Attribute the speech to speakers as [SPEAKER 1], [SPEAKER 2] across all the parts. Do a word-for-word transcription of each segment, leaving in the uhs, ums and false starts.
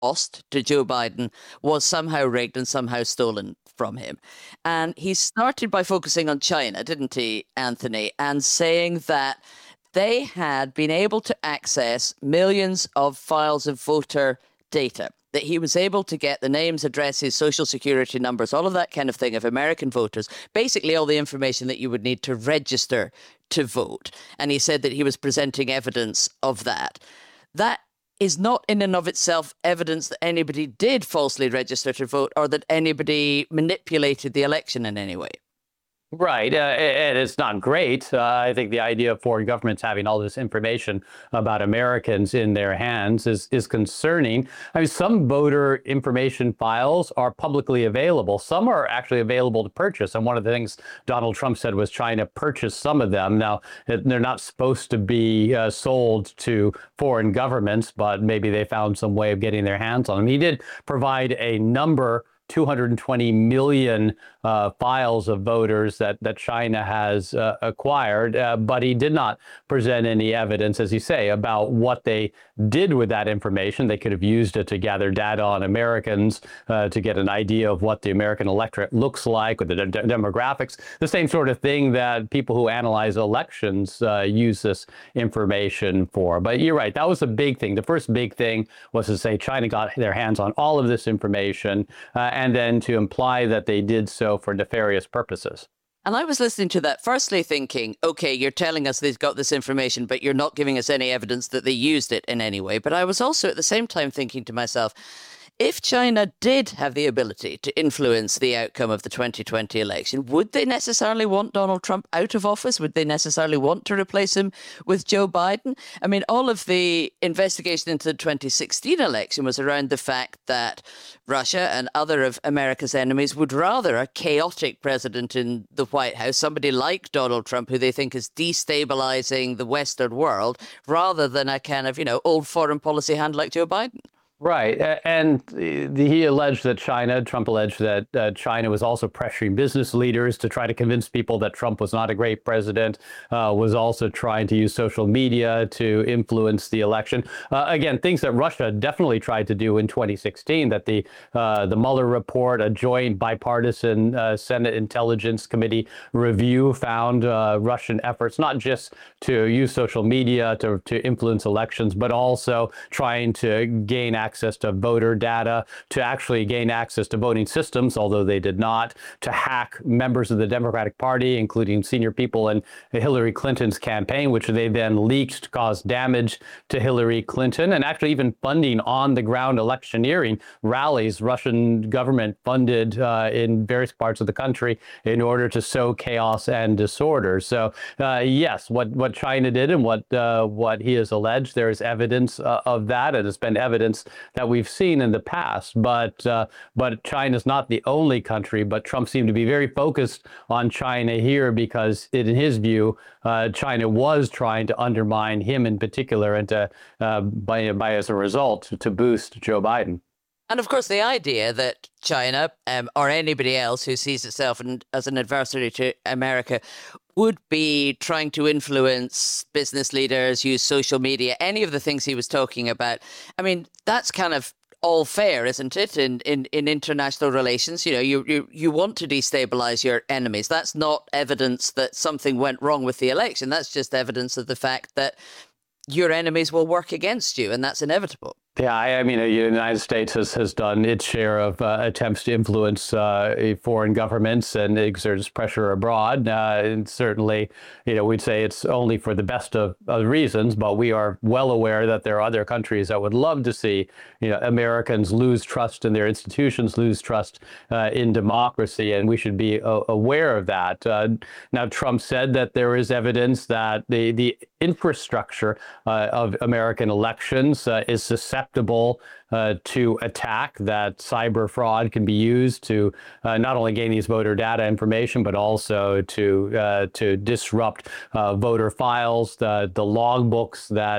[SPEAKER 1] lost to Joe Biden was somehow rigged and somehow stolen from him. And he started by focusing on China, didn't he, Anthony, and saying that they had been able to access millions of files of voter data, that he was able to get the names, addresses, social security numbers, all of that kind of thing of American voters, basically all the information that you would need to register to vote. And he said that he was presenting evidence of that. That is not in and of itself evidence that anybody did falsely register to vote or that anybody manipulated the election in any way.
[SPEAKER 2] Right, uh, and it's not great. Uh, I think the idea of foreign governments having all this information about Americans in their hands is is concerning. I mean, some voter information files are publicly available. Some are actually available to purchase. And one of the things Donald Trump said was trying to purchase some of them. Now, they're not supposed to be uh, sold to foreign governments, but maybe they found some way of getting their hands on them. He did provide a number, two hundred twenty million uh, files of voters that, that China has uh, acquired, uh, but he did not present any evidence, as you say, about what they did with that information. They could have used it to gather data on Americans, uh, to get an idea of what the American electorate looks like, with the de demographics, the same sort of thing that people who analyze elections uh, use this information for. But you're right, that was the big thing. The first big thing was to say China got their hands on all of this information, uh, and then to imply that they did so for nefarious purposes.
[SPEAKER 1] And I was listening to that, firstly thinking, okay, you're telling us they've got this information, but you're not giving us any evidence that they used it in any way. But I was also at the same time thinking to myself, if China did have the ability to influence the outcome of the twenty twenty election, would they necessarily want Donald Trump out of office? Would they necessarily want to replace him with Joe Biden? I mean, all of the investigation into the twenty sixteen election was around the fact that Russia and other of America's enemies would rather a chaotic president in the White House, somebody like Donald Trump, who they think is destabilizing the Western world, rather than a kind of, you know, old foreign policy hand like Joe Biden.
[SPEAKER 2] Right. And he alleged that China, Trump alleged that uh, China was also pressuring business leaders to try to convince people that Trump was not a great president, uh, was also trying to use social media to influence the election. Uh, again, things that Russia definitely tried to do in twenty sixteen, that the uh, the Mueller report, a joint bipartisan uh, Senate Intelligence Committee review, found uh, Russian efforts not just to use social media to, to influence elections, but also trying to gain access access to voter data, to actually gain access to voting systems, although they did not, to hack members of the Democratic Party, including senior people in Hillary Clinton's campaign, which they then leaked to cause damage to Hillary Clinton, and actually even funding on-the-ground electioneering rallies Russian government funded uh, in various parts of the country in order to sow chaos and disorder. So uh, yes, what, what China did and what, uh, what he has alleged, there is evidence uh, of that, and it's been evidence that we've seen in the past. But uh, but China's not the only country. But Trump seemed to be very focused on China here because, in his view, uh, China was trying to undermine him in particular, and to uh, by by as a result to boost Joe Biden.
[SPEAKER 1] And of course, the idea that China um, or anybody else who sees itself as an adversary to America would be trying to influence business leaders, use social media, any of the things he was talking about. I mean, that's kind of all fair, isn't it, in, in, in international relations? You know, you, you, you want to destabilize your enemies. That's not evidence that something went wrong with the election. That's just evidence of the fact that your enemies will work against you, and that's inevitable.
[SPEAKER 2] Yeah, I, I mean, the United States has, has done its share of uh, attempts to influence uh, foreign governments and exerts pressure abroad. Uh, and certainly, you know, we'd say it's only for the best of, of reasons, but we are well aware that there are other countries that would love to see, you know, Americans lose trust in their institutions, lose trust uh, in democracy, and we should be uh, aware of that. Uh, now, Trump said that there is evidence that the, the infrastructure uh, of American elections uh, is susceptible Uh, to attack, that cyber fraud can be used to uh, not only gain these voter data information, but also to uh, to disrupt uh, voter files, the, the logbooks that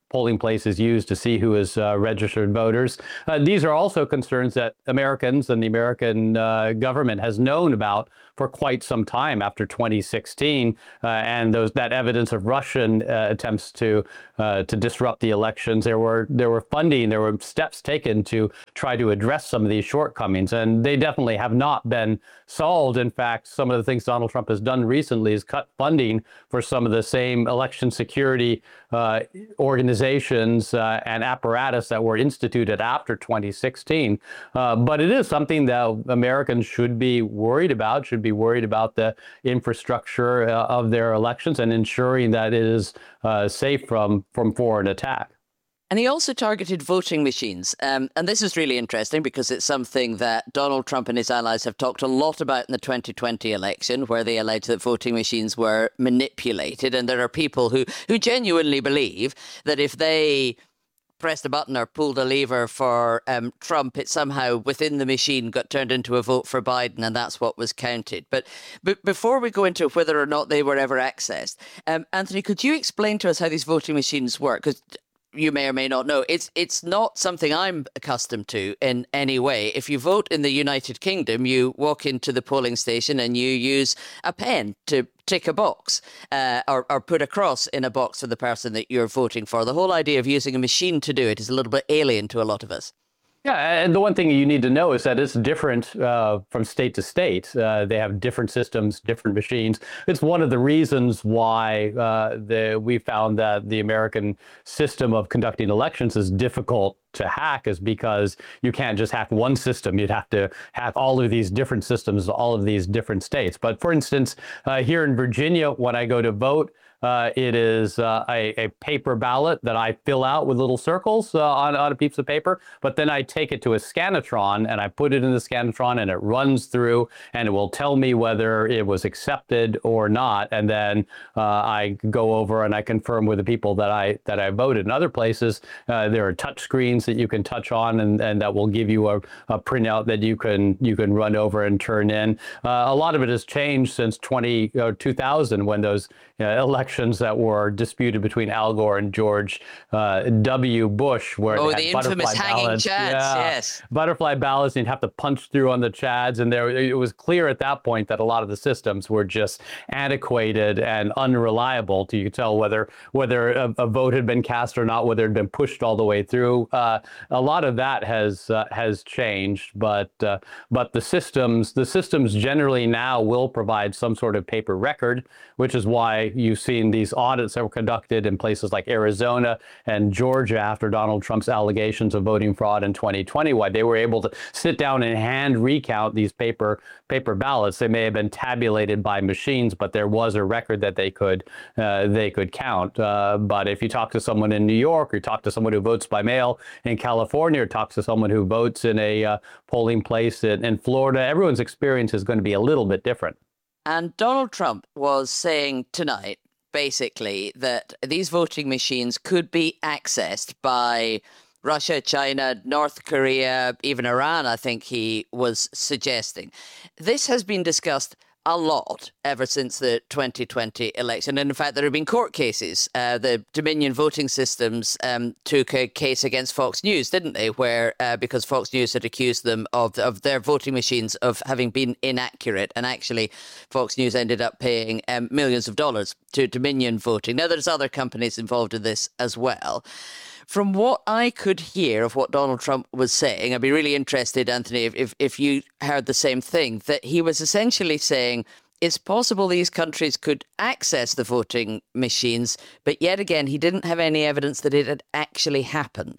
[SPEAKER 2] polling places used to see who is uh, registered voters. Uh, these are also concerns that Americans and the American uh, government has known about for quite some time after twenty sixteen, uh, and those that evidence of Russian uh, attempts to uh, to disrupt the elections. There were there were funding, there were steps taken to try to address some of these shortcomings, and they definitely have not been solved. In fact, some of the things Donald Trump has done recently is cut funding for some of the same election security uh, organizations uh, and apparatus that were instituted after twenty sixteen. Uh, but it is something that Americans should be worried about, should be worried about the infrastructure uh, of their elections and ensuring that it is uh, safe from, from foreign attack.
[SPEAKER 1] And he also targeted voting machines. Um, and this is really interesting because it's something that Donald Trump and his allies have talked a lot about in the twenty twenty election, where they alleged that voting machines were manipulated. And there are people who, who genuinely believe that if they pressed a button or pulled a lever for um, Trump, it somehow within the machine got turned into a vote for Biden, and that's what was counted. But, but before we go into whether or not they were ever accessed, um, Anthony, could you explain to us how these voting machines work? Because you may or may not know, it's it's not something I'm accustomed to in any way. If you vote in the United Kingdom, you walk into the polling station and you use a pen to tick a box uh, or, or put a cross in a box for the person that you're voting for. The whole idea of using a machine to do it is a little bit alien to a lot of us.
[SPEAKER 2] Yeah, and the one thing you need to know is that it's different uh, from state to state. Uh, they have different systems, different machines. It's one of the reasons why uh, the, we found that the American system of conducting elections is difficult to hack, is because you can't just hack one system. You'd have to hack all of these different systems, all of these different states. But for instance, uh, here in Virginia, when I go to vote, Uh, it is uh, a, a paper ballot that I fill out with little circles uh, on, on a piece of paper, but then I take it to a Scannatron and I put it in the Scannatron and it runs through and it will tell me whether it was accepted or not. And then uh, I go over and I confirm with the people that I that I voted. In other places, uh, there are touch screens that you can touch on and, and that will give you a, a printout that you can you can run over and turn in. Uh, a lot of it has changed since twenty, uh, two thousand, when those uh, elections that were disputed between Al Gore and George uh, W. Bush, where
[SPEAKER 1] oh,
[SPEAKER 2] they
[SPEAKER 1] the
[SPEAKER 2] had
[SPEAKER 1] infamous
[SPEAKER 2] butterfly
[SPEAKER 1] hanging
[SPEAKER 2] ballots.
[SPEAKER 1] chads,
[SPEAKER 2] Yeah.
[SPEAKER 1] yes,
[SPEAKER 2] Butterfly ballots, and you'd have to punch through on the chads, and there it was clear at that point that a lot of the systems were just antiquated and unreliable. To you could tell whether whether a, a vote had been cast or not, whether it had been pushed all the way through. Uh, a lot of that has uh, has changed, but uh, but the systems the systems generally now will provide some sort of paper record, which is why you've seen these audits that were conducted in places like Arizona and Georgia after Donald Trump's allegations of voting fraud in twenty twenty, why they were able to sit down and hand recount these paper paper ballots. They may have been tabulated by machines, but there was a record that they could uh, they could count. Uh, but if you talk to someone in New York, or you talk to someone who votes by mail in California, or talks to someone who votes in a uh, polling place in, in Florida, everyone's experience is going to be a little bit different.
[SPEAKER 1] And Donald Trump was saying tonight, basically, that these voting machines could be accessed by Russia, China, North Korea, even Iran, I think he was suggesting. This has been discussed a lot ever since the twenty twenty election. And in fact, there have been court cases. Uh, the Dominion Voting Systems um, took a case against Fox News, didn't they? Where uh, because Fox News had accused them of, of their voting machines of having been inaccurate. And actually, Fox News ended up paying um, millions of dollars to Dominion Voting. Now, there's other companies involved in this as well. From what I could hear of what Donald Trump was saying, I'd be really interested, Anthony, if, if, if you heard the same thing, that he was essentially saying it's possible these countries could access the voting machines, but yet again, he didn't have any evidence that it had actually happened.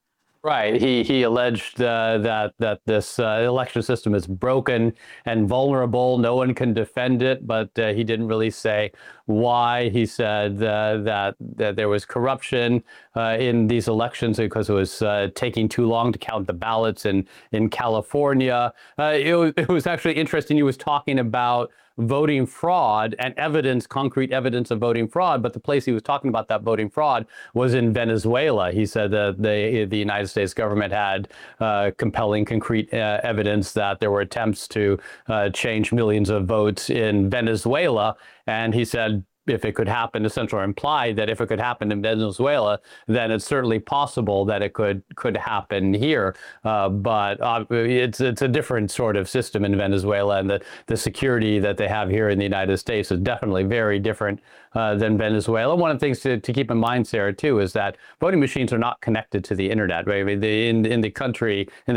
[SPEAKER 2] Right. He he alleged uh, that that this uh, election system is broken and vulnerable. No one can defend it, but uh, he didn't really say why. He said uh, that that there was corruption uh, in these elections because it was uh, taking too long to count the ballots in in California. Uh, it was, it was actually interesting. He was talking about voting fraud and evidence, concrete evidence of voting fraud. But the place he was talking about that voting fraud was in Venezuela. He said that the, the United States government had uh, compelling, concrete uh, evidence that there were attempts to uh, change millions of votes in Venezuela. And he said, if it could happen, essentially implied that if it could happen in Venezuela, then it's certainly possible that it could could happen here. Uh, but uh, it's it's a different sort of system in Venezuela, and the, the security that they have here in the United States is definitely very different uh, than Venezuela. One of the things to, to keep in mind, Sarah, too, is that voting machines are not connected to the internet. Right? I mean, the, in in the country, in